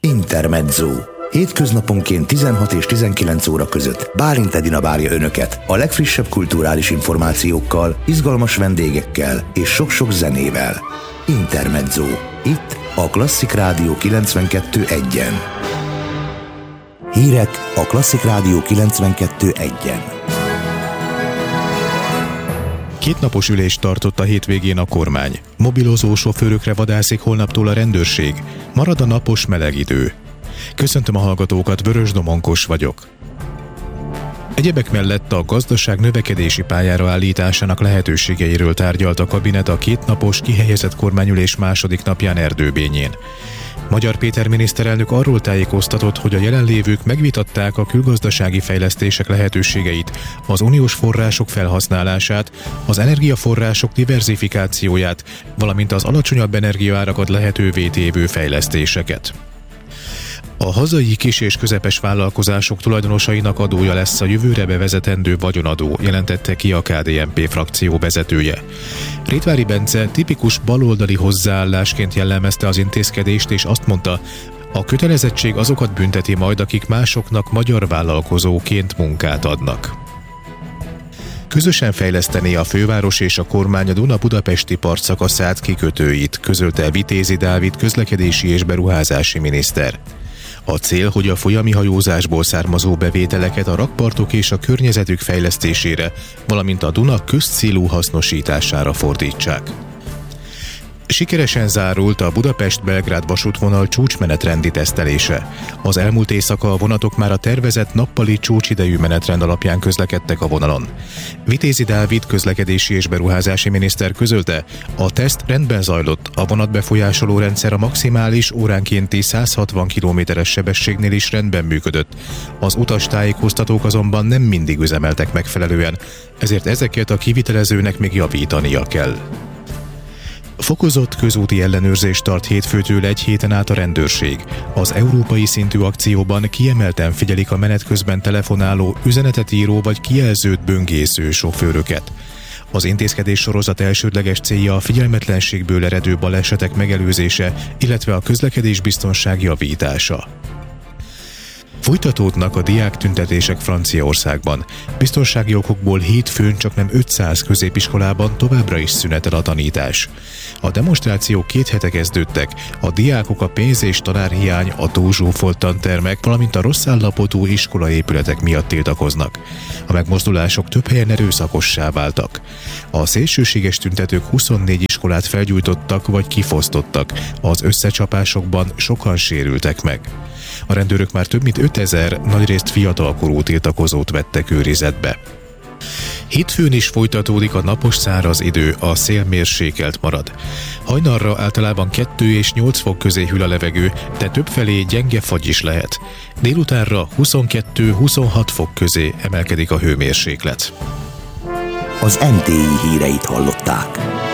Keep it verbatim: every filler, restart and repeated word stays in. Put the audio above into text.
Intermezzo. Hétköznaponként tizenhat és tizenkilenc óra között Bálint Edina várja Önöket a legfrissebb kulturális információkkal, izgalmas vendégekkel és sok-sok zenével. Intermezzo. Itt a Klasszik Rádió kilencvenkettő egyen. Hírek a Klasszik Rádió kilencvenkettő egyen. Kétnapos ülést tartott a hétvégén a kormány. Mobilozó sofőrökre vadászik holnaptól a rendőrség. Marad a napos meleg idő. Köszöntöm a hallgatókat, Vörös Domonkos vagyok. Egyebek mellett a gazdaság növekedési pályára állításának lehetőségeiről tárgyalt a kabinet a kétnapos kihelyezett kormányülés második napján Erdőbényén. Magyar Péter miniszterelnök arról tájékoztatott, hogy a jelenlévők megvitatták a külgazdasági fejlesztések lehetőségeit, az uniós források felhasználását, az energiaforrások diverzifikációját, valamint az alacsonyabb energiaárakat lehetővé tévő fejlesztéseket. A hazai kis- és közepes vállalkozások tulajdonosainak adója lesz a jövőre bevezetendő vagyonadó, jelentette ki a ká dé en pé frakció vezetője. Rétvári Bence tipikus baloldali hozzáállásként jellemezte az intézkedést, és azt mondta, a kötelezettség azokat bünteti majd, akik másoknak magyar vállalkozóként munkát adnak. Közösen fejlesztené a főváros és a kormány a Duna-Budapesti partszakaszát kikötőit, közölte Vitézi Dávid közlekedési és beruházási miniszter. A cél, hogy a folyami hajózásból származó bevételeket a rakpartok és a környezetük fejlesztésére, valamint a Duna közcélú hasznosítására fordítsák. Sikeresen zárult a Budapest-Belgrád vasútvonal csúcsmenetrendi tesztelése. Az elmúlt éjszaka a vonatok már a tervezett nappali csúcsidejű menetrend alapján közlekedtek a vonalon. Vitézi Dávid közlekedési és beruházási miniszter közölte, a teszt rendben zajlott, a vonatbefolyásoló rendszer a maximális óránkénti száz hatvan kilométeres sebességnél is rendben működött. Az utastájékoztatók azonban nem mindig üzemeltek megfelelően, ezért ezeket a kivitelezőnek még javítania kell. Fokozott közúti ellenőrzést tart hétfőtől egy héten át a rendőrség. Az európai szintű akcióban kiemelten figyelik a menet közben telefonáló, üzenetet író vagy kijelzőt böngésző sofőröket. Az intézkedés sorozat elsődleges célja a figyelmetlenségből eredő balesetek megelőzése, illetve a közlekedés biztonság javítása. Folytatódnak a diáktüntetések Franciaországban. Biztonsági okokból hétfőn csaknem ötszáz középiskolában továbbra is szünetel a tanítás. A demonstrációk két hete kezdődtek, a diákok a pénz- és tanárhiány, a túlzsúfolt tantermek, valamint a rossz állapotú iskolaépületek miatt tiltakoznak. A megmozdulások több helyen erőszakossá váltak. A szélsőséges tüntetők huszonnégy iskolát felgyújtottak vagy kifosztottak, az összecsapásokban sokan sérültek meg. A rendőrök már több mint ötezer, nagyrészt fiatalkorú tiltakozót vettek őrizetbe. Hétfőn is folytatódik a napos száraz idő, a szél mérsékelt marad. Hajnalra általában kettő és nyolc fok közé hűl a levegő, de többfelé gyenge fagy is lehet. Délutánra huszonkettő-huszonhat fok közé emelkedik a hőmérséklet. Az em té i híreit hallották.